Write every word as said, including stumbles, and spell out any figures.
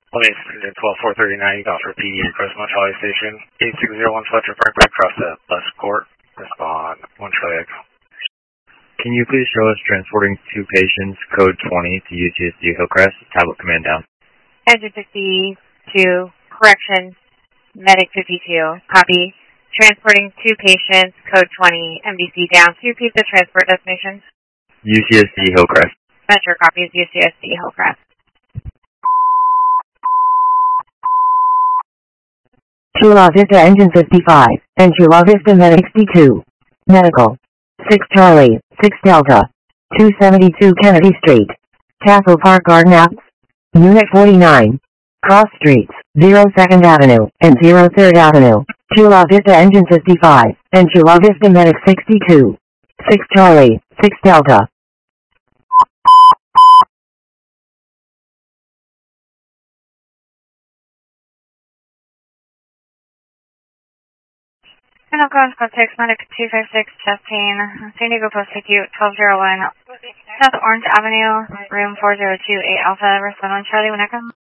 Police twelve four thirty-nine, you got for P D at Crestmont Charlie Station. eight six zero one Fletcher Parkway, cross at left court. Respond, one Charlie Echo. Can you please show us transporting two patients, code twenty, to U C S D Hillcrest, tablet command down. Engine fifty-two, correction, medic fifty-two, copy. Transporting two patients, code twenty, M D C down. Can you repeat the transport destination? U C S D Hillcrest. Metro copies, U C S D Hillcrest. Chula Vista Engine fifty-five, and Chula Vista Medic sixty-two. Medical. six Charlie, six Delta. two seventy-two Kennedy Street. Castle Park Garden Apps. Unit forty-nine. Cross Streets, zero second Avenue, and zero third Avenue. Chula Vista Engine fifty-five, and Chula Vista Medic sixty-two. six Charlie, six Delta. Final code six, medic two five six, testing, San Diego Post Acute, twelve oh one, South Orange Avenue, room four oh two eight Alpha, respond on Charlie Winnetka.